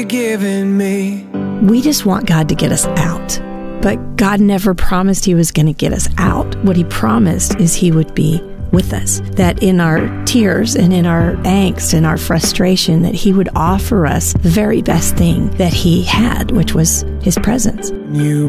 given me. We just want God to get us out. But God never promised He was going to get us out. What He promised is He would be with us, that in our tears and in our angst and our frustration, that He would offer us the very best thing that He had, which was His presence. You